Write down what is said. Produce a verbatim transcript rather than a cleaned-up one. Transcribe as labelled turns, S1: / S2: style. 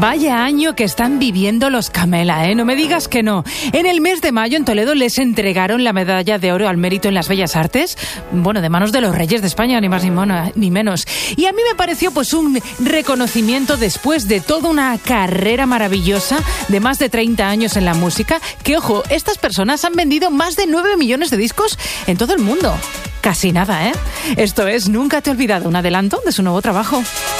S1: Vaya año que están viviendo los Camela, ¿eh? No me digas que no. En el mes de mayo en Toledo les entregaron la medalla de oro al mérito en las bellas artes, bueno, de manos de los reyes de España, ni más ni, mona, ni menos. Y a mí me pareció pues un reconocimiento después de toda una carrera maravillosa de más de treinta años en la música, que ojo, estas personas han vendido más de nueve millones de discos en todo el mundo. Casi nada, ¿eh? Esto es Nunca te he olvidado, un adelanto de su nuevo trabajo.